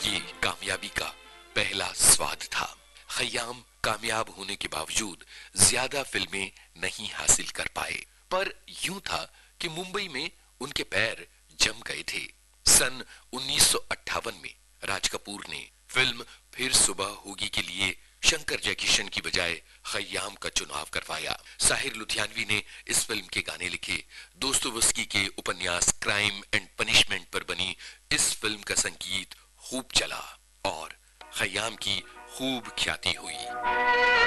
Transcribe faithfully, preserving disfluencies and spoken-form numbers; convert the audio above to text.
ये कामयाबी का पहला स्वाद था। खयाम कामयाब होने के बावजूद ज्यादा फिल्में नहीं हासिल कर पाए, पर यूं था कि मुंबई में उनके पैर जम गए थे। सन उन्नीस सौ अट्ठावन में राज कपूर ने फिल्म फिर सुबह होगी के लिए शंकर जयकिशन की बजाय खयाम का चुनाव करवाया। साहिर लुधियानवी ने इस फिल्म के गाने लिखे। दोस्तोवस्की के उपन्यास क्राइम एंड पनिशमेंट पर बनी इस फिल्म का संगीत खूब चला और खयाम की खूब ख्याति हुई।